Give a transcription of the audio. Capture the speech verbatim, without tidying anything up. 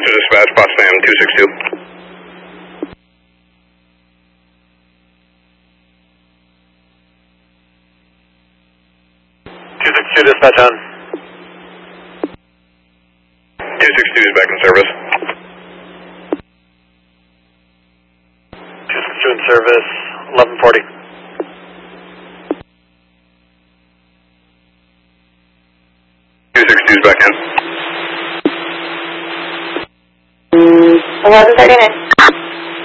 Answer dispatch, Potsdam two six two. two six two dispatch on. two six two is back in service. two six two in service, eleven forty. two six two is back in. eleven thirty-nine.